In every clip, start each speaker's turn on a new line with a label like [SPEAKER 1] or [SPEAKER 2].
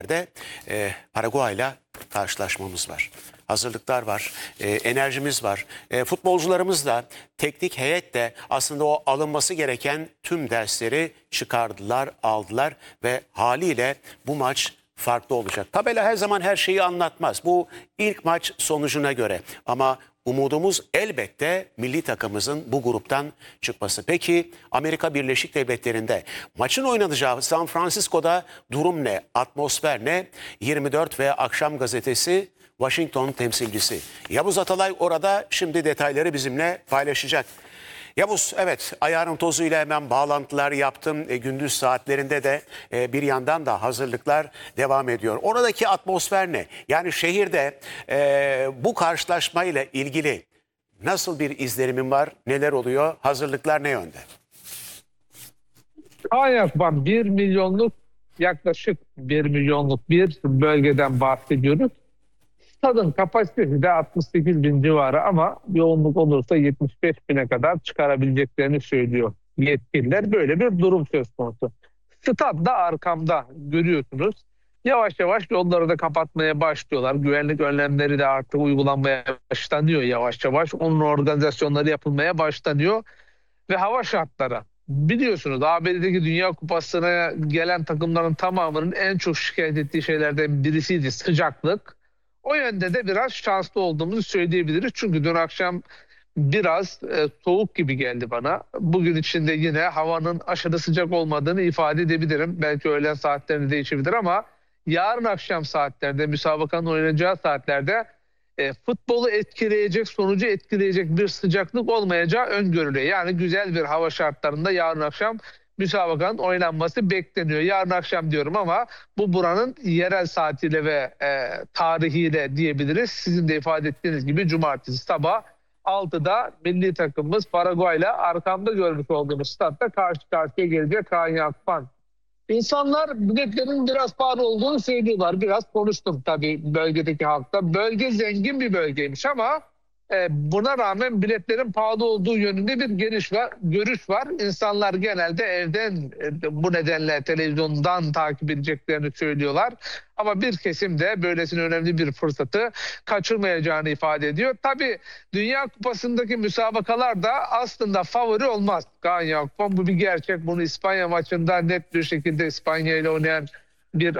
[SPEAKER 1] de Paraguay'la karşılaşmamız var. Hazırlıklar var, enerjimiz var. Futbolcularımız da, teknik heyet de aslında o alınması gereken tüm dersleri çıkardılar, aldılar ve haliyle bu maç farklı olacak. Tabela her zaman her şeyi anlatmaz. Bu ilk maç sonucuna göre ama umudumuz elbette milli takımımızın bu gruptan çıkması. Peki Amerika Birleşik Devletleri'nde maçın oynanacağı San Francisco'da durum ne? Atmosfer ne? 24 ve Akşam Gazetesi Washington temsilcisi Yavuz Atalay orada, şimdi detayları bizimle paylaşacak. Yavuz, evet, ayağının tozuyla hemen bağlantılar yaptım. Gündüz saatlerinde de bir yandan da hazırlıklar devam ediyor. Oradaki atmosfer ne? Yani şehirde bu karşılaşmayla ilgili nasıl bir izlenimin var? Neler oluyor? Hazırlıklar ne yönde?
[SPEAKER 2] Kayakban 1 milyonluk, yaklaşık 1 milyonluk bir bölgeden bahsediyoruz. Stadın kapasitesi de 68 bin civarı ama yoğunluk olursa 75 bine kadar çıkarabileceklerini söylüyor yetkililer. Böyle bir durum söz konusu. Stad da arkamda görüyorsunuz. Yavaş yavaş yolları da kapatmaya başlıyorlar. Güvenlik önlemleri de artık uygulanmaya başlanıyor yavaş yavaş. Onun organizasyonları yapılmaya başlanıyor. Ve hava şartları. Biliyorsunuz ABD'deki Dünya Kupası'na gelen takımların tamamının en çok şikayet ettiği şeylerden birisiydi sıcaklık. O yönde de biraz şanslı olduğumuzu söyleyebiliriz. Çünkü dün akşam biraz soğuk gibi geldi bana. Bugün içinde yine havanın aşırı sıcak olmadığını ifade edebilirim. Belki öğlen saatlerinde değişebilir ama yarın akşam saatlerinde, müsabakanın oynanacağı saatlerde futbolu etkileyecek, sonucu etkileyecek bir sıcaklık olmayacağı öngörülüyor. Yani güzel bir hava şartlarında yarın akşam müsabakanın oynanması bekleniyor. Yarın akşam diyorum ama bu buranın yerel saatiyle ve tarihiyle diyebiliriz. Sizin de ifade ettiğiniz gibi cumartesi sabah 6'da milli takımımız Paraguay'la arkamda görmüş olduğumuz statta karşı karşıya gelecek Kaan Yakpan. İnsanlar biletlerin biraz pahalı olduğunu söylüyorlar. Biraz konuştum tabii bölgedeki halkta. Bölge zengin bir bölgeymiş ama buna rağmen biletlerin pahalı olduğu yönünde bir görüş var. İnsanlar genelde evden bu nedenle televizyondan takip edeceklerini söylüyorlar. Ama bir kesim de böylesine önemli bir fırsatı kaçırmayacağını ifade ediyor. Tabii Dünya Kupası'ndaki müsabakalar da aslında favori olmaz. Kaan Yakup'un bu bir gerçek. Bunu İspanya maçında net bir şekilde İspanya ile oynayan bir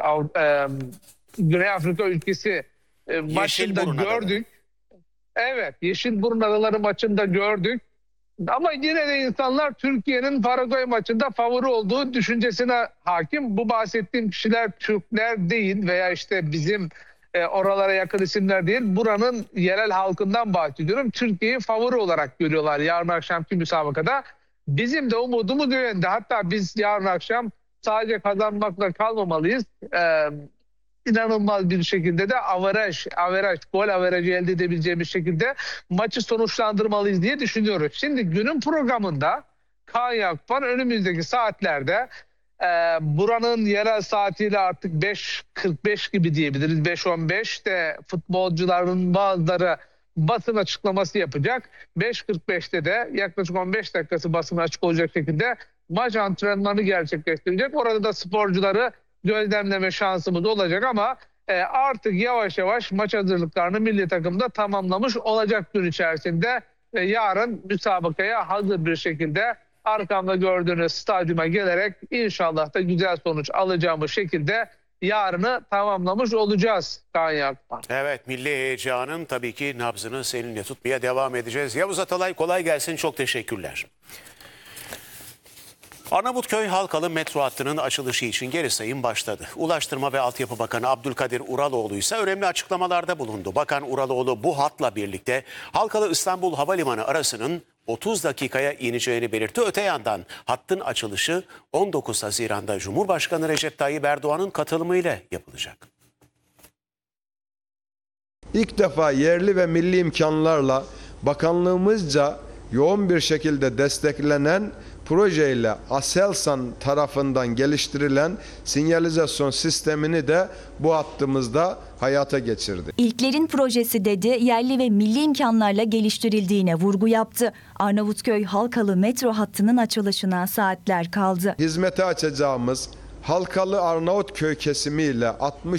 [SPEAKER 2] Güney Afrika ülkesi maçında gördük. Evet, Yeşilburun Adaları maçında gördük. Ama yine de insanlar Türkiye'nin Paraguay maçında favori olduğu düşüncesine hakim. Bu bahsettiğim kişiler Türkler değil veya işte bizim oralara yakın isimler değil. Buranın yerel halkından bahsediyorum. Türkiye'yi favori olarak görüyorlar yarın akşamki müsabakada. Bizim de umudumuz o yönde. Hatta biz yarın akşam sadece kazanmakla kalmamalıyız. İnanılmaz bir şekilde de gol averajı elde edebileceğimiz şekilde maçı sonuçlandırmalıyız diye düşünüyoruz. Şimdi günün programında Kaan Yakpan önümüzdeki saatlerde buranın yerel saatiyle artık 5.45 gibi diyebiliriz. 5.15'te futbolcuların bazıları basın açıklaması yapacak. 5.45'te de yaklaşık 15 dakikası basın açık olacak şekilde maç antrenmanı gerçekleştirecek. Orada da sporcuları gözlemleme şansımız olacak ama artık yavaş yavaş maç hazırlıklarını milli takımda tamamlamış olacak gün içerisinde ve yarın müsabakaya hazır bir şekilde arkamda gördüğünüz stadyuma gelerek inşallah da güzel sonuç alacağımız şekilde yarını tamamlamış olacağız Kaan Yakpan.
[SPEAKER 1] Evet, milli heyecanın tabii ki nabzını seninle tutmaya devam edeceğiz. Yavuz Atalay, kolay gelsin, çok teşekkürler. Arnavutköy Halkalı metro hattının açılışı için geri sayım başladı. Ulaştırma ve Altyapı Bakanı Abdülkadir Uraloğlu ise önemli açıklamalarda bulundu. Bakan Uraloğlu bu hatla birlikte Halkalı İstanbul Havalimanı arasının 30 dakikaya ineceğini belirtti. Öte yandan hattın açılışı 19 Haziran'da Cumhurbaşkanı Recep Tayyip Erdoğan'ın katılımıyla yapılacak.
[SPEAKER 3] İlk defa yerli ve milli imkanlarla bakanlığımızca yoğun bir şekilde desteklenen projeyle Aselsan tarafından geliştirilen sinyalizasyon sistemini de bu hattımızda hayata geçirdi.
[SPEAKER 4] İlklerin projesi dedi, yerli ve milli imkanlarla geliştirildiğine vurgu yaptı. Arnavutköy Halkalı metro hattının açılışına saatler kaldı.
[SPEAKER 3] Hizmete açacağımız Halkalı Arnavutköy kesimiyle 60